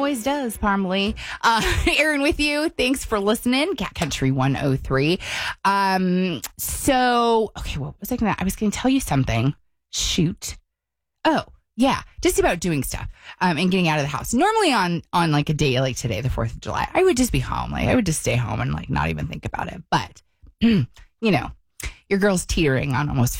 always does, Parmalee. Aaron with you. Thanks for listening. Cat Country 103. Okay, what was I going to... I was going to tell you something. Shoot. Oh, yeah. Just about doing stuff and getting out of the house. Normally on like a day like today, the 4th of July, I would just be home. Like I would just stay home and like not even think about it. But, your girl's teetering on almost